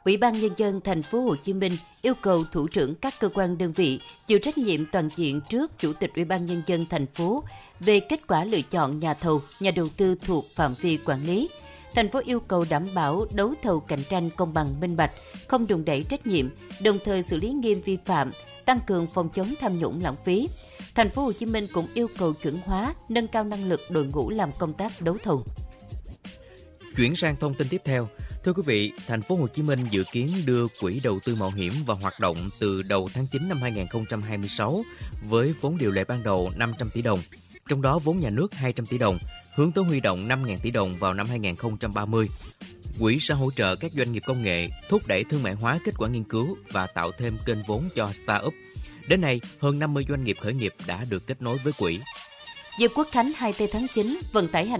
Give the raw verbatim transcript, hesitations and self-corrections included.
Ủy ban Nhân dân thành phố Hồ Chí Minh yêu cầu thủ trưởng các cơ quan đơn vị chịu trách nhiệm toàn diện trước Chủ tịch Ủy ban Nhân dân thành phố về kết quả lựa chọn nhà thầu, nhà đầu tư thuộc phạm vi quản lý. Thành phố yêu cầu đảm bảo đấu thầu cạnh tranh công bằng minh bạch, không đùn đẩy trách nhiệm, đồng thời xử lý nghiêm vi phạm, tăng cường phòng chống tham nhũng lãng phí. Thành phố Hồ Chí Minh cũng yêu cầu chuẩn hóa, nâng cao năng lực đội ngũ làm công tác đấu thầu. Chuyển sang thông tin tiếp theo. Thưa quý vị, thành phố Hồ Chí Minh dự kiến đưa quỹ đầu tư mạo hiểm vào hoạt động từ đầu tháng chín năm hai không hai sáu với vốn điều lệ ban đầu năm trăm tỷ đồng, trong đó vốn nhà nước hai trăm tỷ đồng, hướng tới huy động năm nghìn tỷ đồng vào năm hai không ba mươi. Quỹ sẽ hỗ trợ các doanh nghiệp công nghệ, thúc đẩy thương mại hóa kết quả nghiên cứu và tạo thêm kênh vốn cho start-up. Đến nay, hơn năm mươi doanh nghiệp khởi nghiệp đã được kết nối với quỹ. Dịp Quốc khánh hai mươi tư tháng chín, vận tải hành